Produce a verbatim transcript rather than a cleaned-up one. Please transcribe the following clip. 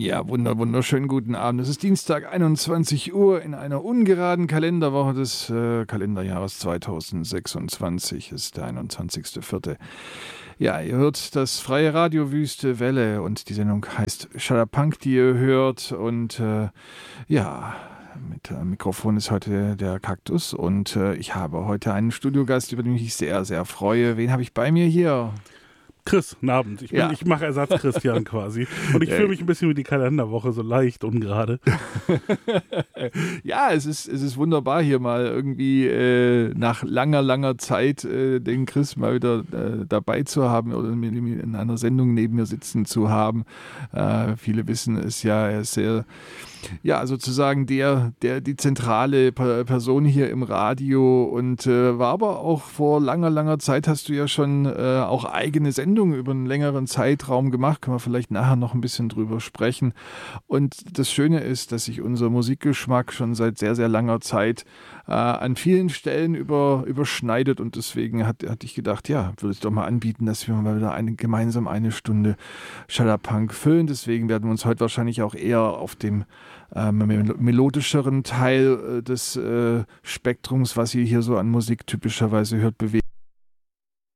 Ja, wunder, wunderschönen guten Abend. Es ist Dienstag, einundzwanzig Uhr in einer ungeraden Kalenderwoche des äh, Kalenderjahres zweitausendsechsundzwanzig. Es ist der einundzwanzigster vierte Ja, ihr hört das freie Radio Wüste Welle und die Sendung heißt Schallerpunk, die ihr hört. Und äh, ja, mit äh, Mikrofon ist heute der Kaktus und äh, ich habe heute einen Studiogast, über den ich mich sehr, sehr freue. Wen habe ich bei mir hier? Chris, guten Abend. Ich, bin- Ja. ich mache Ersatz Christian quasi. Und ich Ja. fühle mich ein bisschen wie die Kalenderwoche, so leicht ungerade. Ja, es ist, es ist wunderbar, hier mal irgendwie äh, nach langer, langer Zeit äh, den Chris mal wieder äh, dabei zu haben oder mit ihm in einer Sendung neben mir sitzen zu haben. Äh, viele wissen es ja, er ist sehr, ja, sozusagen der, der die zentrale Per- Person hier im Radio und äh, war aber auch vor langer, langer Zeit, hast du ja schon äh, auch eigene Sendungen über einen längeren Zeitraum gemacht. Können wir vielleicht nachher noch ein bisschen drüber sprechen. Und das Schöne ist, dass sich unser Musikgeschmack schon seit sehr, sehr langer Zeit äh, an vielen Stellen über, überschneidet. Und deswegen hat, hatte ich gedacht, ja, würde ich doch mal anbieten, dass wir mal wieder eine, gemeinsam eine Stunde Schallerpunk füllen. Deswegen werden wir uns heute wahrscheinlich auch eher auf dem ähm, mel- melodischeren Teil äh, des äh, Spektrums, was ihr hier so an Musik typischerweise hört, bewegen.